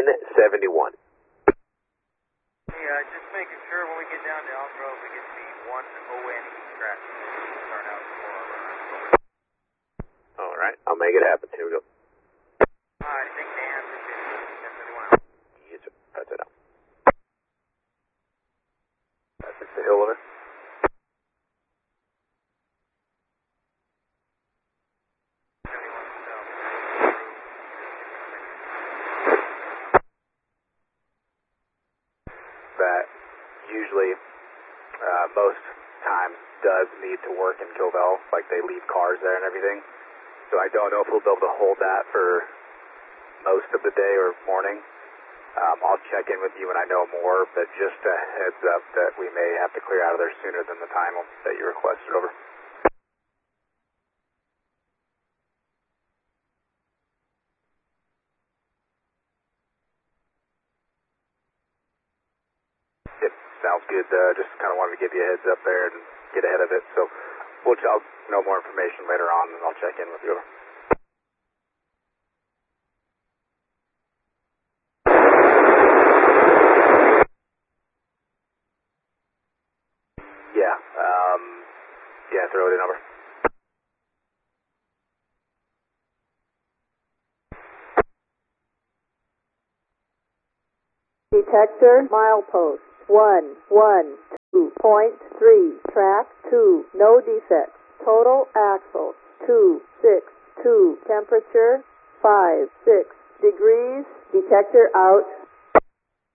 1071. Yeah, just making sure when we get down to Elm Grove, we get the 1ON track. Start out for Alright, I'll make it happen. Here we go. Alright, thank Dan. Yes, sir. That's it out. That's the hill limit. That usually, most times, does need to work in Kilbell, like they leave cars there and everything. So I don't know if we'll be able to hold that for most of the day or morning. I'll check in with you when I know more, but just a heads up that we may have to clear out of there sooner than the time that you requested. Over. Yep, sounds good. Just kind of wanted to give you a heads up there and get ahead of it. So I'll know more information later on, and I'll check in with you. Over. Yeah, throw it in. Over. Detector milepost 112.3, track 2, no defects. Total axle 262, temperature 56 degrees. Detector out.